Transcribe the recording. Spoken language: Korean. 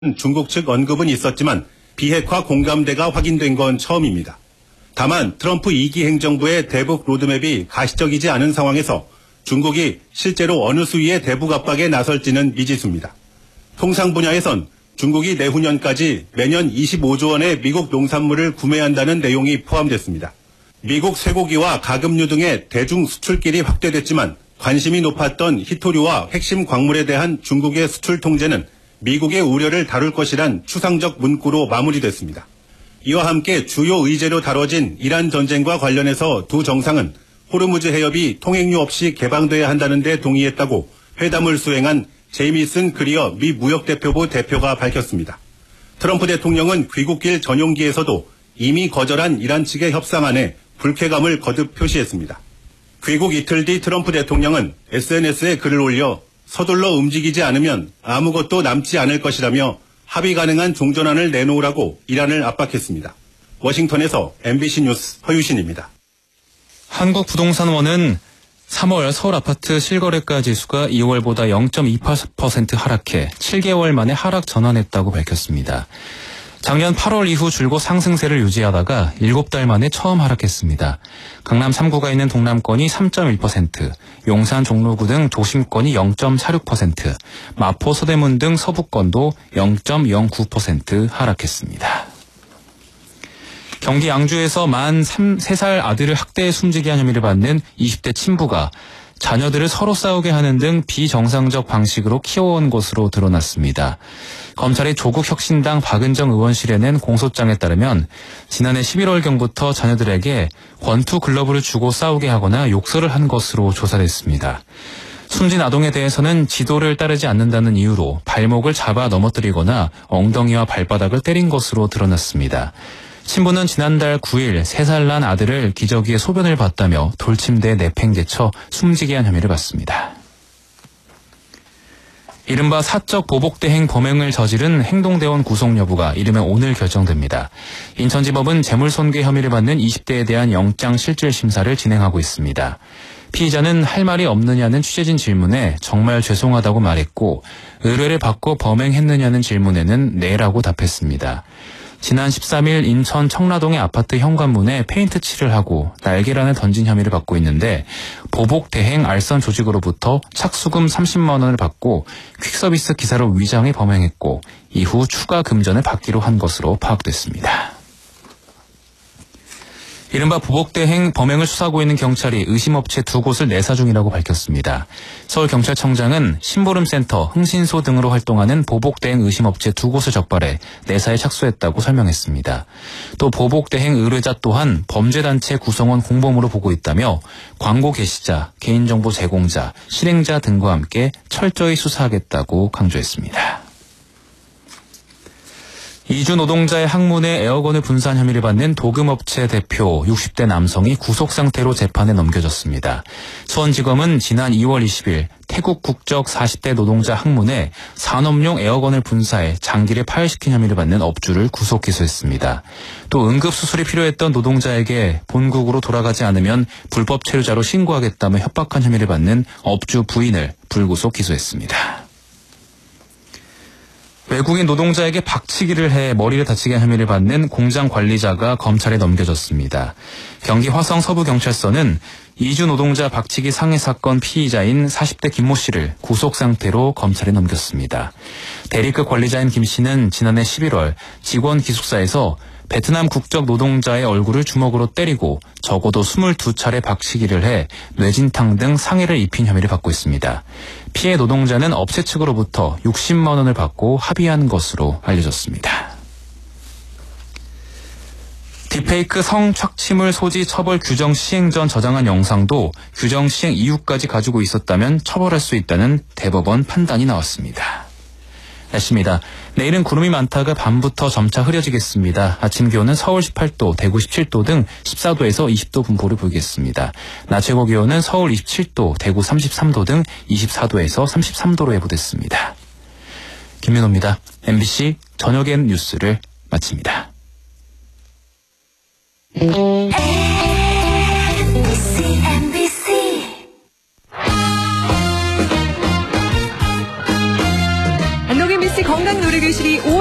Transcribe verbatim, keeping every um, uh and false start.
중국 측 언급은 있었지만 비핵화 공감대가 확인된 건 처음입니다. 다만 트럼프 이 기 행정부의 대북 로드맵이 가시적이지 않은 상황에서 중국이 실제로 어느 수위의 대북 압박에 나설지는 미지수입니다. 통상 분야에선 중국이 내후년까지 매년 이십오조 원의 미국 농산물을 구매한다는 내용이 포함됐습니다. 미국 쇠고기와 가금류 등의 대중 수출길이 확대됐지만 관심이 높았던 희토류와 핵심 광물에 대한 중국의 수출 통제는 미국의 우려를 다룰 것이란 추상적 문구로 마무리됐습니다. 이와 함께 주요 의제로 다뤄진 이란 전쟁과 관련해서 두 정상은 호르무즈 해협이 통행료 없이 개방돼야 한다는 데 동의했다고 회담을 수행한 제이미슨 그리어 미 무역대표부 대표가 밝혔습니다. 트럼프 대통령은 귀국길 전용기에서도 이미 거절한 이란 측의 협상안에 불쾌감을 거듭 표시했습니다. 귀국 이틀 뒤 트럼프 대통령은 에스엔에스에 글을 올려 서둘러 움직이지 않으면 아무것도 남지 않을 것이라며 합의 가능한 종전안을 내놓으라고 이란을 압박했습니다. 워싱턴에서 엠비씨 뉴스 허유신입니다. 한국부동산원은 삼월 서울 아파트 실거래가 지수가 이월보다 영 점 이팔 퍼센트 하락해 칠 개월 만에 하락 전환했다고 밝혔습니다. 작년 팔월 이후 줄곧 상승세를 유지하다가 일곱 달 만에 처음 하락했습니다. 강남 삼 구가 있는 동남권이 삼 점 일 퍼센트, 용산 종로구 등 도심권이 영 점 사육 퍼센트, 마포 서대문 등 서부권도 영 점 영구 퍼센트 하락했습니다. 경기 양주에서 만 세 살 아들을 학대해 숨지게 한 혐의를 받는 이십 대 친부가 자녀들을 서로 싸우게 하는 등 비정상적 방식으로 키워온 것으로 드러났습니다. 검찰이 조국혁신당 박은정 의원실에 낸 공소장에 따르면 지난해 십일월경부터 자녀들에게 권투 글러브를 주고 싸우게 하거나 욕설을 한 것으로 조사됐습니다. 숨진 아동에 대해서는 지도를 따르지 않는다는 이유로 발목을 잡아 넘어뜨리거나 엉덩이와 발바닥을 때린 것으로 드러났습니다. 신부는 지난달 구일 세 살 난 아들을 기저귀에 소변을 봤다며 돌침대에 내팽개쳐 숨지게 한 혐의를 받습니다. 이른바 사적 보복대행 범행을 저지른 행동대원 구속 여부가 이르면 오늘 결정됩니다. 인천지법은 재물손괴 혐의를 받는 이십 대에 대한 영장실질심사를 진행하고 있습니다. 피의자는 할 말이 없느냐는 취재진 질문에 정말 죄송하다고 말했고 의뢰를 받고 범행했느냐는 질문에는 네라고 답했습니다. 지난 십삼일 인천 청라동의 아파트 현관문에 페인트 칠을 하고 날계란을 던진 혐의를 받고 있는데 보복 대행 알선 조직으로부터 착수금 삼십만 원을 받고 퀵서비스 기사로 위장해 범행했고 이후 추가 금전을 받기로 한 것으로 파악됐습니다. 이른바 보복대행 범행을 수사하고 있는 경찰이 의심업체 두 곳을 내사 중이라고 밝혔습니다. 서울경찰청장은 심보름센터, 흥신소 등으로 활동하는 보복대행 의심업체 두 곳을 적발해 내사에 착수했다고 설명했습니다. 또 보복대행 의뢰자 또한 범죄단체 구성원 공범으로 보고 있다며 광고 게시자, 개인정보 제공자, 실행자 등과 함께 철저히 수사하겠다고 강조했습니다. 이주 노동자의 항문에 에어건을 분사한 혐의를 받는 도금업체 대표 육십 대 남성이 구속 상태로 재판에 넘겨졌습니다. 수원지검은 지난 이월 이십일 태국 국적 사십 대 노동자 항문에 산업용 에어건을 분사해 장기를 파열시킨 혐의를 받는 업주를 구속 기소했습니다. 또 응급수술이 필요했던 노동자에게 본국으로 돌아가지 않으면 불법 체류자로 신고하겠다며 협박한 혐의를 받는 업주 부인을 불구속 기소했습니다. 외국인 노동자에게 박치기를 해 머리를 다치게 한 혐의를 받는 공장 관리자가 검찰에 넘겨졌습니다. 경기 화성 서부경찰서는 이주 노동자 박치기 상해 사건 피의자인 사십 대 김모 씨를 구속 상태로 검찰에 넘겼습니다. 대리급 관리자인 김 씨는 지난해 십일월 직원 기숙사에서 베트남 국적 노동자의 얼굴을 주먹으로 때리고 적어도 이십이 차례 박치기를 해 뇌진탕 등 상해를 입힌 혐의를 받고 있습니다. 피해 노동자는 업체 측으로부터 육십만 원을 받고 합의한 것으로 알려졌습니다. 딥페이크 성착취물 소지 처벌 규정 시행 전 저장한 영상도 규정 시행 이후까지 가지고 있었다면 처벌할 수 있다는 대법원 판단이 나왔습니다. 날씨입니다. 내일은 구름이 많다가 밤부터 점차 흐려지겠습니다. 아침 기온은 서울 십팔 도, 대구 십칠 도 등 십사 도에서 이십 도 분포를 보이겠습니다. 낮 최고 기온은 서울 이십칠 도, 대구 삼십삼 도 등 이십사 도에서 삼십삼 도로 예보됐습니다. 김민호입니다. 엠비씨 저녁엔 뉴스를 마칩니다. 건강 놀이를 대실이